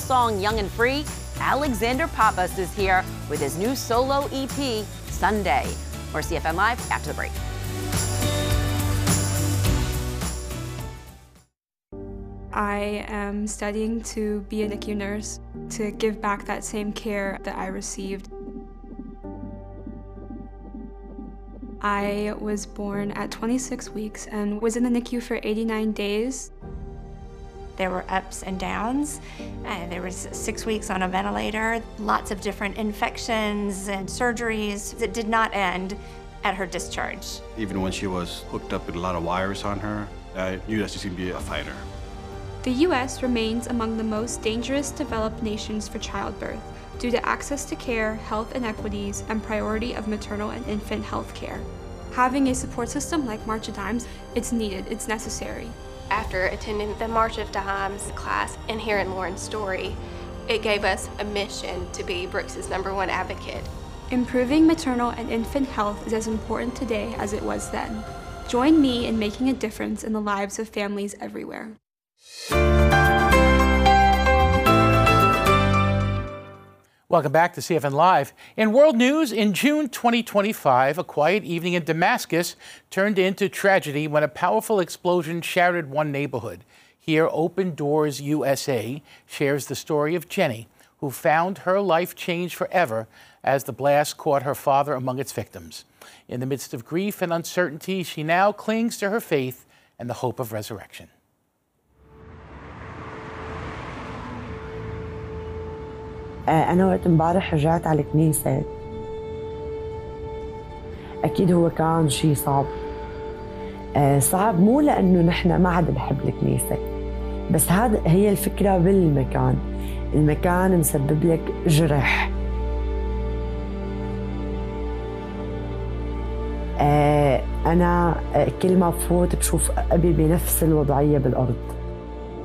song Young and Free, Alexander Pappas is here with his new solo EP, Sunday. More CFN Live after the break. I am studying to be a NICU nurse, to give back that same care that I received. I was born at 26 weeks and was in the NICU for 89 days. There were ups and downs. There was 6 weeks on a ventilator, lots of different infections and surgeries that did not end at her discharge. Even when she was hooked up with a lot of wires on her, I knew that she was going to be a fighter. The U.S. remains among the most dangerous developed nations for childbirth due to access to care, health inequities, and priority of maternal and infant health care. Having a support system like March of Dimes, it's needed, it's necessary. After attending the March of Dimes class and hearing Lauren's story, it gave us a mission to be Brooks's #1 advocate. Improving maternal and infant health is as important today as it was then. Join me in making a difference in the lives of families everywhere. Welcome back to CFN Live. In world news, in June 2025, a quiet evening in Damascus turned into tragedy when a powerful explosion shattered one neighborhood. Here, Open Doors USA shares the story of Jenny, who found her life changed forever as the blast caught her father among its victims. In the midst of grief and uncertainty, she now clings to her faith and the hope of resurrection. أنا وقت امبارح رجعت على الكنيسة أكيد هو كان شيء صعب. صعب مو لأنه نحن ما عاد بحب الكنيسة، بس هي الفكرة بالمكان. المكان مسبب لك جرح. أنا كل ما بفوت بشوف أبي بنفس الوضعية بالأرض.